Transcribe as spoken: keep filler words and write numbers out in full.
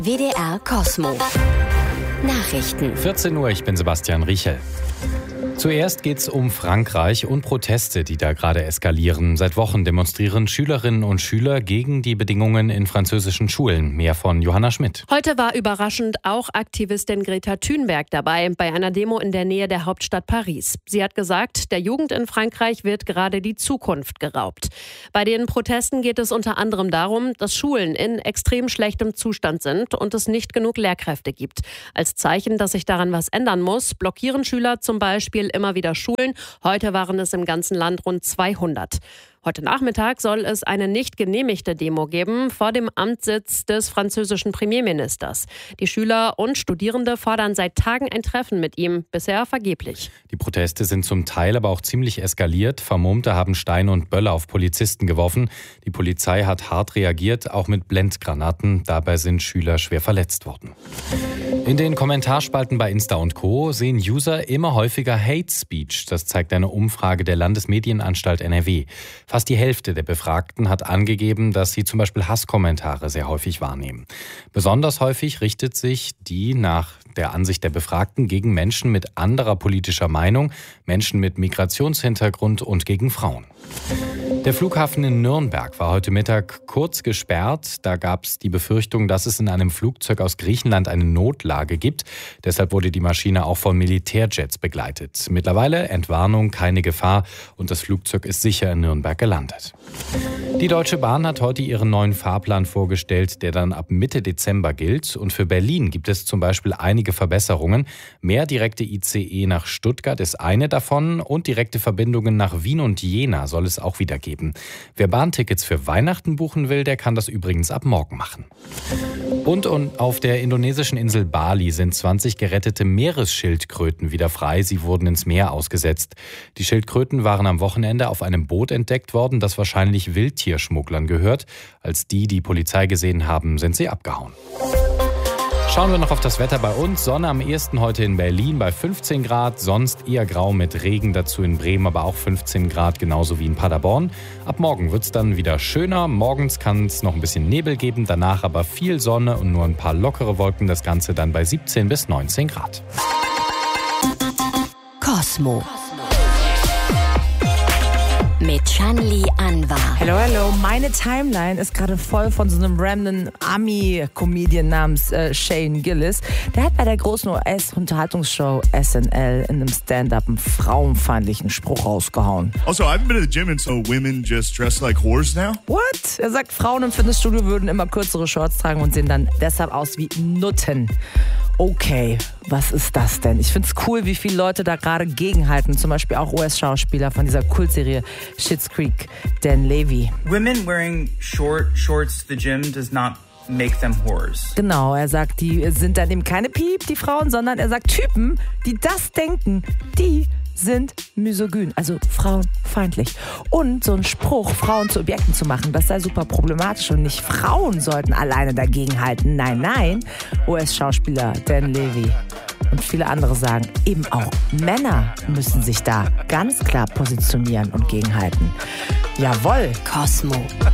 W D R Kosmo. Nachrichten. vierzehn Uhr, ich bin Sebastian Riechel. Zuerst geht's um Frankreich und Proteste, die da gerade eskalieren. Seit Wochen demonstrieren Schülerinnen und Schüler gegen die Bedingungen in französischen Schulen. Mehr von Johanna Schmidt. Heute war überraschend auch Aktivistin Greta Thunberg dabei bei einer Demo in der Nähe der Hauptstadt Paris. Sie hat gesagt, der Jugend in Frankreich wird gerade die Zukunft geraubt. Bei den Protesten geht es unter anderem darum, dass Schulen in extrem schlechtem Zustand sind und es nicht genug Lehrkräfte gibt. Als Zeichen, dass sich daran was ändern muss, blockieren Schüler zum Beispiel immer wieder Schulen. Heute waren es im ganzen Land rund zweihundert. Heute Nachmittag soll es eine nicht genehmigte Demo geben vor dem Amtssitz des französischen Premierministers. Die Schüler und Studierende fordern seit Tagen ein Treffen mit ihm, bisher vergeblich. Die Proteste sind zum Teil aber auch ziemlich eskaliert. Vermummte haben Steine und Böller auf Polizisten geworfen. Die Polizei hat hart reagiert, auch mit Blendgranaten. Dabei sind Schüler schwer verletzt worden. In den Kommentarspalten bei Insta und Co. sehen User immer häufiger Hate Speech. Das zeigt eine Umfrage der Landesmedienanstalt N R W. Fast die Hälfte der Befragten hat angegeben, dass sie zum Beispiel Hasskommentare sehr häufig wahrnehmen. Besonders häufig richtet sich die nach der Ansicht der Befragten gegen Menschen mit anderer politischer Meinung, Menschen mit Migrationshintergrund und gegen Frauen. Der Flughafen in Nürnberg war heute Mittag kurz gesperrt. Da gab es die Befürchtung, dass es in einem Flugzeug aus Griechenland eine Notlage gibt. Deshalb wurde die Maschine auch von Militärjets begleitet. Mittlerweile Entwarnung, keine Gefahr und das Flugzeug ist sicher in Nürnberg gelandet. Die Deutsche Bahn hat heute ihren neuen Fahrplan vorgestellt, der dann ab Mitte Dezember gilt. Und für Berlin gibt es zum Beispiel einige Verbesserungen. Mehr direkte I C E nach Stuttgart ist eine davon und direkte Verbindungen nach Wien und Jena soll es auch wieder geben. Wer Bahntickets für Weihnachten buchen will, der kann das übrigens ab morgen machen. Und, und auf der indonesischen Insel Bali sind zwanzig gerettete Meeresschildkröten wieder frei. Sie wurden ins Meer ausgesetzt. Die Schildkröten waren am Wochenende auf einem Boot entdeckt worden, das wahrscheinlich Wildtierschmugglern gehört. Als die die Polizei gesehen haben, sind sie abgehauen. Schauen wir noch auf das Wetter bei uns. Sonne am ehesten heute in Berlin bei fünfzehn Grad, sonst eher grau mit Regen, dazu in Bremen aber auch fünfzehn Grad, genauso wie in Paderborn. Ab morgen wird es dann wieder schöner. Morgens kann es noch ein bisschen Nebel geben, danach aber viel Sonne und nur ein paar lockere Wolken. Das Ganze dann bei siebzehn bis neunzehn Grad. Kosmo. Mit Shanli Anwar. Hallo, hallo. Meine Timeline ist gerade voll von so einem random Ami-Comedian namens äh, Shane Gillis. Der hat bei der großen U S-Unterhaltungsshow S N L in einem Stand-up einen frauenfeindlichen Spruch rausgehauen. Also, I haven't been to the gym and so women just dress like whores now? What? Er sagt, Frauen im Fitnessstudio würden immer kürzere Shorts tragen und sehen dann deshalb aus wie Nutten. Okay, was ist das denn? Ich find's cool, wie viele Leute da gerade gegenhalten. Zum Beispiel auch U S-Schauspieler von dieser Kultserie Schitt's Creek, Dan Levy. Women wearing short shorts to the gym does not make them whores. Genau, er sagt, die sind dann eben keine Piep, die Frauen, sondern er sagt, Typen, die das denken, die sind misogyn, also frauenfeindlich. Und so ein Spruch, Frauen zu Objekten zu machen, das sei super problematisch und nicht Frauen sollten alleine dagegenhalten. Nein, nein, U S-Schauspieler Dan Levy und viele andere sagen, eben auch Männer müssen sich da ganz klar positionieren und gegenhalten. Jawohl. Kosmo.